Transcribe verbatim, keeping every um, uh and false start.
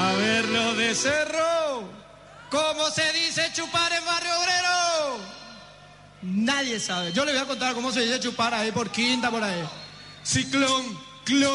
A ver, lo de Cerro. ¿Cómo se dice chupar en Barrio Obrero? Nadie sabe. Yo le voy a contar cómo se dice chupar ahí por Quinta, por ahí. Ciclón, clon.